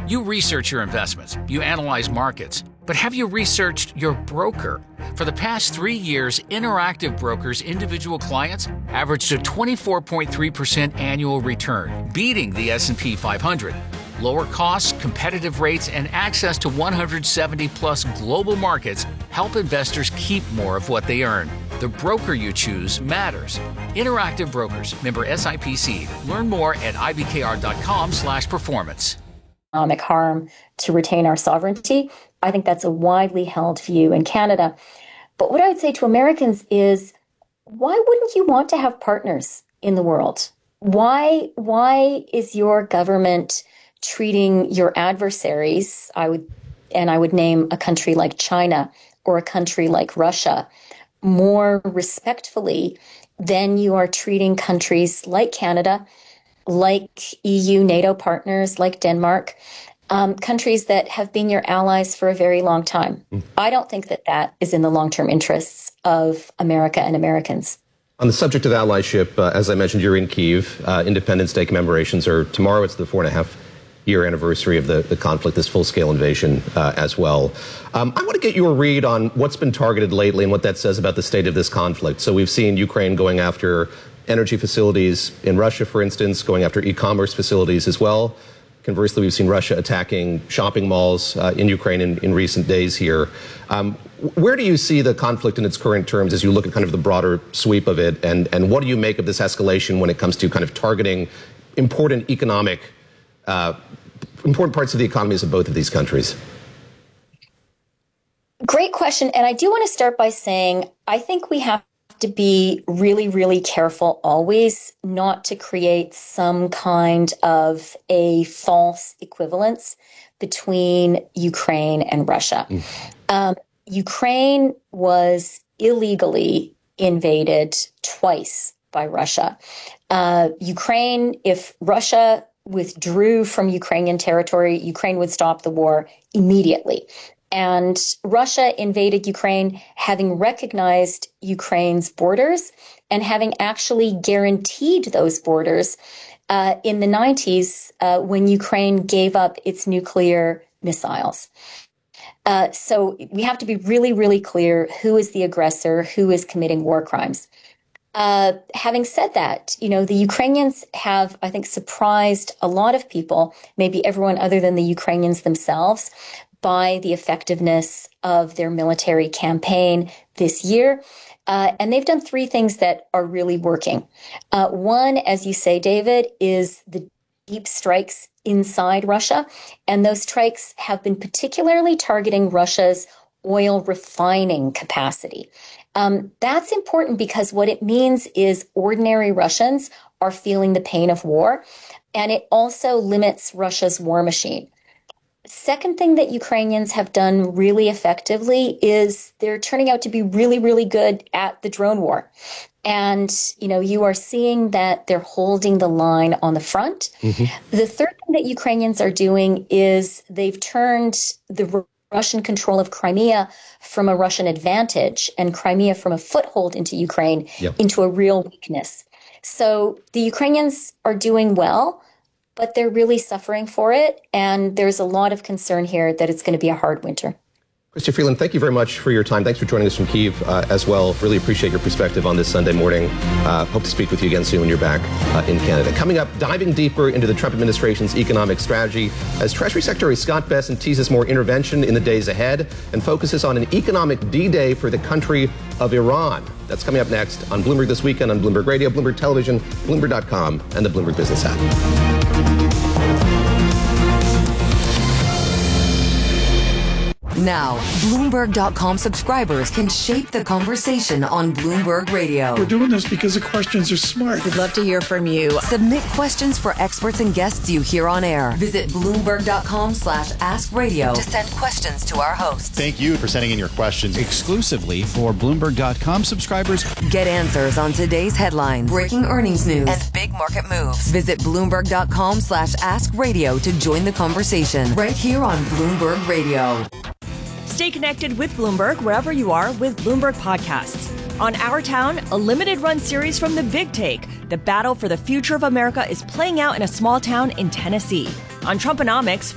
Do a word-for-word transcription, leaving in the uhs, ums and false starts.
You research your investments, you analyze markets, but have you researched your broker? For the past three years, Interactive Brokers' individual clients averaged a twenty-four point three percent annual return, beating the S and P five hundred. Lower costs, competitive rates, and access to one hundred seventy plus global markets help investors keep more of what they earn. The broker you choose matters. Interactive Brokers, member S I P C. Learn more at ibkr.com slash performance. Economic harm to retain our sovereignty. I think that's a widely held view in Canada. But what I would say to Americans is, why wouldn't you want to have partners in the world? Why, why is your government treating your adversaries, I would, and I would name a country like China or a country like Russia, more respectfully than you are treating countries like Canada, like E U, NATO partners, like Denmark, um, countries that have been your allies for a very long time? Mm. I don't think that that is in the long-term interests of America and Americans. On the subject of allyship, uh, as I mentioned, you're in Kyiv. Uh, Independence Day commemorations are tomorrow. It's the four and a half year anniversary of the, the conflict, this full-scale invasion uh, as well. Um, I want to get your read on what's been targeted lately and what that says about the state of this conflict. So we've seen Ukraine going after energy facilities in Russia, for instance, going after e-commerce facilities as well. Conversely, we've seen Russia attacking shopping malls uh, in Ukraine in, in recent days here. Um, where do you see the conflict in its current terms as you look at kind of the broader sweep of it? And, and what do you make of this escalation when it comes to kind of targeting important economic Uh, important parts of the economies of both of these countries? Great question. And I do want to start by saying, I think we have to be really, really careful always not to create some kind of a false equivalence between Ukraine and Russia. Mm. Um, Ukraine was illegally invaded twice by Russia. Uh, Ukraine, if Russia withdrew from Ukrainian territory, Ukraine would stop the war immediately. And Russia invaded Ukraine having recognized Ukraine's borders and having actually guaranteed those borders uh, in the nineties uh, when Ukraine gave up its nuclear missiles. Uh, so we have to be really, really clear who is the aggressor, who is committing war crimes. Uh, having said that, you know, the Ukrainians have, I think, surprised a lot of people, maybe everyone other than the Ukrainians themselves, by the effectiveness of their military campaign this year. Uh, and they've done three things that are really working. Uh, one, as you say, David, is the deep strikes inside Russia. And those strikes have been particularly targeting Russia's oil refining capacity. Um, that's important because what it means is ordinary Russians are feeling the pain of war, and it also limits Russia's war machine. Second thing that Ukrainians have done really effectively is they're turning out to be really, really good at the drone war. And, you know, you are seeing that they're holding the line on the front. Mm-hmm. The third thing that Ukrainians are doing is they've turned the Russian control of Crimea from a Russian advantage and Crimea from a foothold into Ukraine yep. into a real weakness. So the Ukrainians are doing well, but they're really suffering for it. And there's a lot of concern here that it's going to be a hard winter. Chrystia Freeland, thank you very much for your time. Thanks for joining us from Kyiv uh, as well. Really appreciate your perspective on this Sunday morning. Uh, hope to speak with you again soon when you're back uh, in Canada. Coming up, diving deeper into the Trump administration's economic strategy as Treasury Secretary Scott Bessent teases more intervention in the days ahead and focuses on an economic D-Day for the country of Iran. That's coming up next on Bloomberg This Weekend on Bloomberg Radio, Bloomberg Television, Bloomberg dot com, and the Bloomberg Business app. Now, Bloomberg dot com subscribers can shape the conversation on Bloomberg Radio. We're doing this because the questions are smart. We'd love to hear from you. Submit questions for experts and guests you hear on air. Visit Bloomberg dot com slash ask radio to send questions to our hosts. Thank you for sending in your questions. Exclusively for Bloomberg dot com subscribers. Get answers on today's headlines, breaking earnings news, and big market moves. Visit Bloomberg dot com slash ask radio to join the conversation right here on Bloomberg Radio. Stay connected with Bloomberg wherever you are with Bloomberg Podcasts. On Our Town, a limited-run series from The Big Take, the battle for the future of America is playing out in a small town in Tennessee. On Trumponomics,